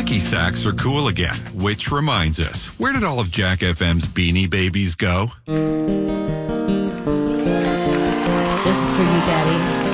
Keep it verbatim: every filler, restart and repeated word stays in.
Hacky sacks are cool again, which reminds us, where did all of Jack F M's Beanie Babies go? This is for you, Daddy.